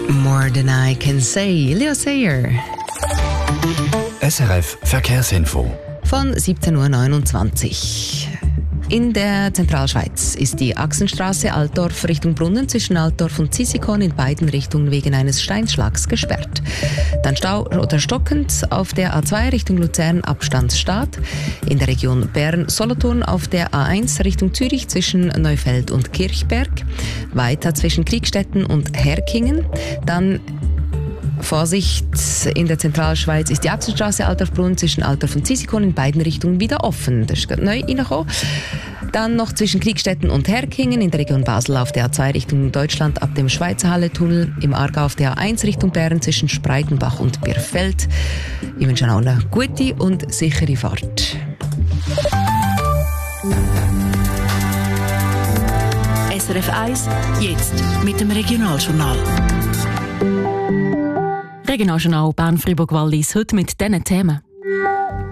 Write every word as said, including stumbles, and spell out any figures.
More Than I Can Say, Leo Sayer. S R F Verkehrsinfo. Von siebzehn Uhr neunundzwanzig. In der Zentralschweiz ist die Achsenstraße Altdorf Richtung Brunnen zwischen Altdorf und Zisikon in beiden Richtungen wegen eines Steinschlags gesperrt. Dann Stau oder stockend auf der A zwei Richtung Luzern Abstandsstart. In der Region Bern-Solothurn auf der A eins Richtung Zürich zwischen Neufeld und Kirchberg. Weiter zwischen Kriegstetten und Herkingen. Dann Vorsicht, in der Zentralschweiz ist die Achsenstraße Altdorf-Brunnen zwischen Altdorf und Zisikon in beiden Richtungen wieder offen. Das ist gerade neu reingekommen. Dann noch zwischen Kriegstetten und Herkingen in der Region Basel auf der A zwei Richtung Deutschland ab dem Schweizer Halle-Tunnel, im Aargau auf der A eins Richtung Bern zwischen Spreitenbach und Birfeld. Ich wünsche Ihnen auch eine gute und sichere Fahrt. S R F eins, jetzt mit dem Regionaljournal. Regionaljournal Bern-Fribourg-Wallis, heute mit diesen Themen.